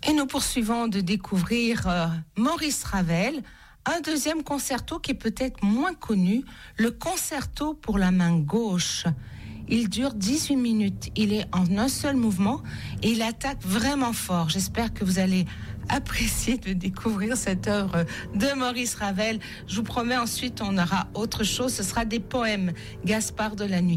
Et nous poursuivons de découvrir Maurice Ravel, un deuxième concerto qui est peut-être moins connu, le concerto pour la main gauche. Il dure 18 minutes, il est en un seul mouvement et il attaque vraiment fort. J'espère que vous allez apprécier de découvrir cette œuvre de Maurice Ravel. Je vous promets, ensuite on aura autre chose, ce sera des poèmes, Gaspard de la Nuit.